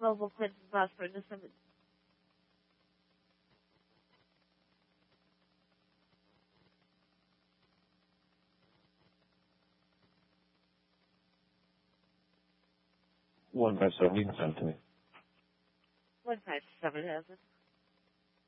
Global Clinton Phosphorus Summit. $157 you can send it to me. 157 has it.